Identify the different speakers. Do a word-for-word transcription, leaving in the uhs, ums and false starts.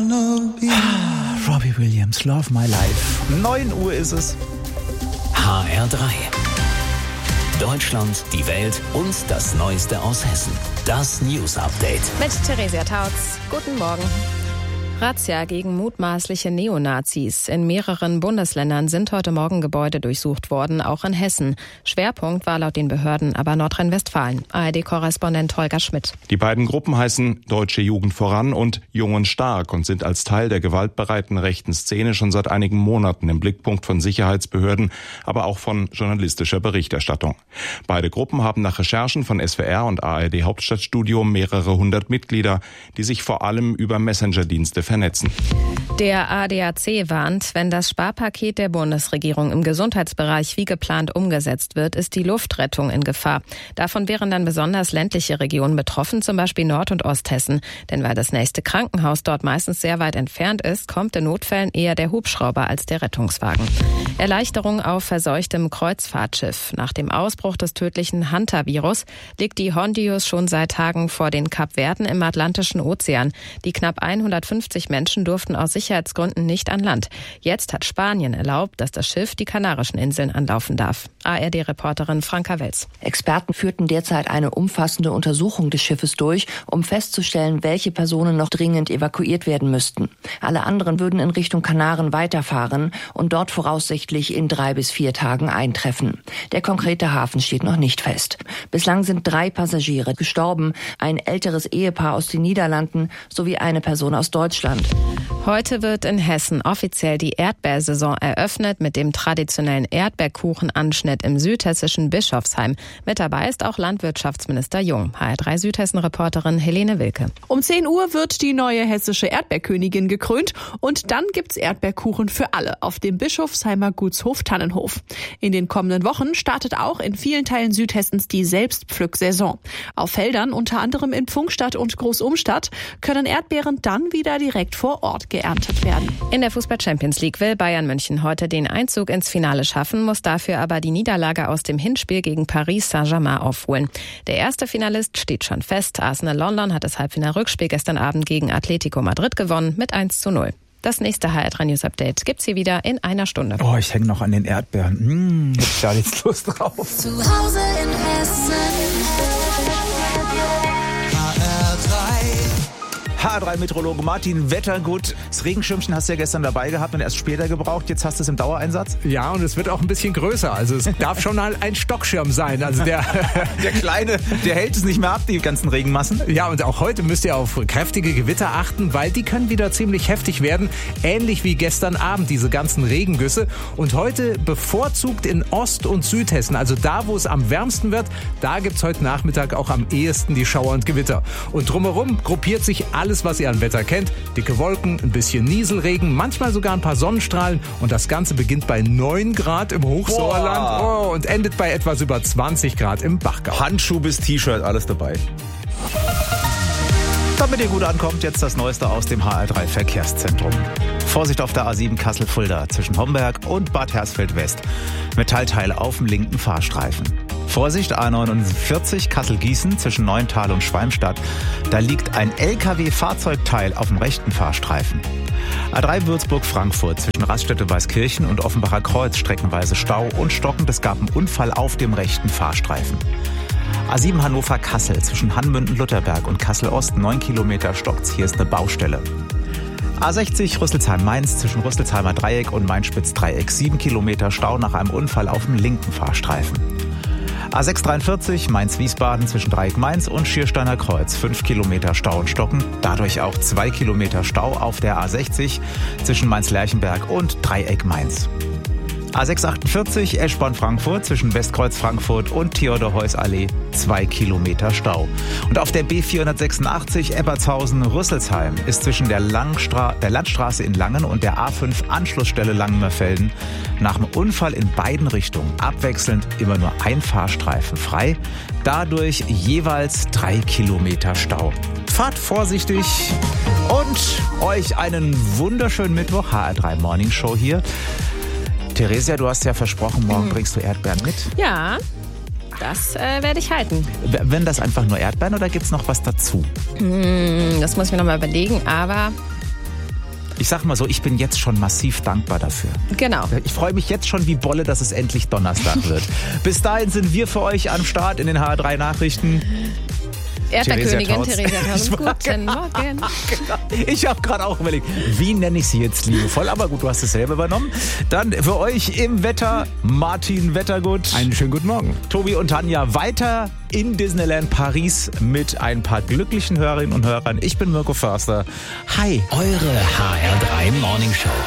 Speaker 1: wanna be.
Speaker 2: Ah, Robbie Williams, Love My Life. neun Uhr ist es.
Speaker 3: H R drei. Deutschland, die Welt und das Neueste aus Hessen. Das News Update.
Speaker 4: Mit Theresia Tautz. Guten Morgen. Razzia gegen mutmaßliche Neonazis. In mehreren Bundesländern sind heute Morgen Gebäude durchsucht worden, auch in Hessen. Schwerpunkt war laut den Behörden aber Nordrhein-Westfalen. A R D-Korrespondent Holger Schmidt.
Speaker 5: Die beiden Gruppen heißen Deutsche Jugend voran und Jung und Stark und sind als Teil der gewaltbereiten rechten Szene schon seit einigen Monaten im Blickpunkt von Sicherheitsbehörden, aber auch von journalistischer Berichterstattung. Beide Gruppen haben nach Recherchen von S W R und A R D Hauptstadtstudio mehrere hundert Mitglieder, die sich vor allem über Messenger-Dienste vernetzen.
Speaker 4: Der A D A C warnt, wenn das Sparpaket der Bundesregierung im Gesundheitsbereich wie geplant umgesetzt wird, ist die Luftrettung in Gefahr. Davon wären dann besonders ländliche Regionen betroffen, zum Beispiel Nord- und Osthessen. Denn weil das nächste Krankenhaus dort meistens sehr weit entfernt ist, kommt in Notfällen eher der Hubschrauber als der Rettungswagen. Erleichterung auf verseuchtem Kreuzfahrtschiff. Nach dem Ausbruch des tödlichen Hunter-Virus liegt die Hondius schon seit Tagen vor den Kapverden im Atlantischen Ozean. Die knapp hundertfünfzig Menschen durften aus Sicherheitsgründen nicht an Land. Jetzt hat Spanien erlaubt, dass das Schiff die Kanarischen Inseln anlaufen darf. A R D-Reporterin Franka Welz.
Speaker 6: Experten führten derzeit eine umfassende Untersuchung des Schiffes durch, um festzustellen, welche Personen noch dringend evakuiert werden müssten. Alle anderen würden in Richtung Kanaren weiterfahren und dort voraussichtlich in drei bis vier Tagen eintreffen. Der konkrete Hafen steht noch nicht fest. Bislang sind drei Passagiere gestorben, ein älteres Ehepaar aus den Niederlanden sowie eine Person aus Deutschland.
Speaker 4: Heute wird in Hessen offiziell die Erdbeersaison eröffnet mit dem traditionellen Erdbeerkuchenanschnitt im südhessischen Bischofsheim. Mit dabei ist auch Landwirtschaftsminister Jung. H R drei Südhessen-Reporterin Helene Wilke.
Speaker 7: Um zehn Uhr wird die neue hessische Erdbeerkönigin gekrönt und dann gibt's Erdbeerkuchen für alle auf dem Bischofsheimer Gutshof Tannenhof. In den kommenden Wochen startet auch in vielen Teilen Südhessens die Selbstpflücksaison. Auf Feldern, unter anderem in Pfungstadt und Großumstadt, können Erdbeeren dann wieder direkt vor Ort geerntet werden.
Speaker 4: In der Fußball-Champions League will Bayern München heute den Einzug ins Finale schaffen, muss dafür aber die Niederlage aus dem Hinspiel gegen Paris Saint-Germain aufholen. Der erste Finalist steht schon fest. Arsenal London hat das Halbfinal-Rückspiel gestern Abend gegen Atletico Madrid gewonnen mit eins zu null. Das nächste H R drei News Update gibt's hier wieder in einer Stunde.
Speaker 2: Oh, ich hänge noch an den Erdbeeren. Mmh, hab ich da jetzt Lust drauf.
Speaker 1: Zu Hause in Hessen. H R drei.
Speaker 2: H R drei Meteorologe Martin, Wetter gut. Das Regenschirmchen hast du ja gestern dabei gehabt und erst später gebraucht. Jetzt hast du es im Dauereinsatz.
Speaker 8: Ja, und es wird auch ein bisschen größer. Also es darf schon mal ein Stockschirm sein. Also der,
Speaker 2: der Kleine, der hält es nicht mehr ab, die ganzen Regenmassen.
Speaker 8: Ja, und auch heute müsst ihr auf kräftige Gewitter achten, weil die können wieder ziemlich heftig werden. Ähnlich wie gestern Abend, diese ganzen Regengüsse. Und heute bevorzugt in Ost- und Südhessen, also da, wo es am wärmsten wird, da gibt's heute Nachmittag auch am ehesten die Schauer und Gewitter. Und drumherum gruppiert sich alles, was ihr an Wetter kennt. Dicke Wolken, ein bisschen Nieselregen, manchmal sogar ein paar Sonnenstrahlen. Und das Ganze beginnt bei neun Grad im Hochsauerland oh, und endet bei etwas über zwanzig Grad im Bachgau.
Speaker 2: Handschuh bis T-Shirt, alles dabei. Damit ihr gut ankommt, jetzt das Neueste aus dem H R drei Verkehrszentrum. Vorsicht auf der A sieben Kassel-Fulda zwischen Homberg und Bad Hersfeld-West. Metallteile auf dem linken Fahrstreifen. Vorsicht, A neunundvierzig Kassel-Gießen zwischen Neuntal und Schwalmstadt. Da liegt ein L K W-Fahrzeugteil auf dem rechten Fahrstreifen. A drei Würzburg-Frankfurt zwischen Raststätte-Weißkirchen und Offenbacher Kreuz streckenweise Stau und stockend. Es gab einen Unfall auf dem rechten Fahrstreifen. A sieben Hannover-Kassel zwischen Hanmünden-Lutherberg und Kassel-Ost, neun Kilometer stockt's. Hier ist eine Baustelle. A sechzig Rüsselsheim-Mainz zwischen Rüsselsheimer Dreieck und Mainspitz-Dreieck, sieben Kilometer Stau nach einem Unfall auf dem linken Fahrstreifen. A sechs dreiundvierzig Mainz-Wiesbaden zwischen Dreieck Mainz und Schiersteiner Kreuz, fünf Kilometer Stau und Stocken, dadurch auch zwei Kilometer Stau auf der A sechzig zwischen Mainz-Lerchenberg und Dreieck Mainz. A sechs achtundvierzig Eschborn-Frankfurt zwischen Westkreuz Frankfurt und Theodor-Heuss-Allee, zwei Kilometer Stau. Und auf der B vierhundertsechsundachtzig Eppertshausen-Rüsselsheim ist zwischen der, Langstra- der Landstraße in Langen und der A fünf Anschlussstelle Langenmerfelden nach einem Unfall in beiden Richtungen abwechselnd immer nur ein Fahrstreifen frei. Dadurch jeweils drei Kilometer Stau. Fahrt vorsichtig und euch einen wunderschönen Mittwoch. H R drei Morning Show hier. Theresia, du hast ja versprochen, morgen bringst du Erdbeeren mit.
Speaker 4: Ja, das äh, werde ich halten.
Speaker 2: Werden das einfach nur Erdbeeren oder gibt es noch was dazu?
Speaker 4: Hm, das muss ich mir noch mal überlegen, aber
Speaker 2: Ich sag mal so, ich bin jetzt schon massiv dankbar dafür.
Speaker 4: Genau.
Speaker 2: Ich freue mich jetzt schon wie Bolle, dass es endlich Donnerstag wird. Bis dahin sind wir für euch am Start in den H R drei Nachrichten.
Speaker 4: Erdbeerkönigin Theresia Tautz, guten
Speaker 2: genau,
Speaker 4: Morgen.
Speaker 2: Genau. Ich habe gerade auch überlegt, wie nenne ich sie jetzt liebevoll, aber gut, du hast es selber übernommen. Dann für euch im Wetter Martin Wettergut.
Speaker 8: Einen schönen guten Morgen.
Speaker 2: Tobi und Tanja weiter in Disneyland Paris mit ein paar glücklichen Hörerinnen und Hörern. Ich bin Mirko Förster. Hi.
Speaker 3: Eure H R drei Morning Show.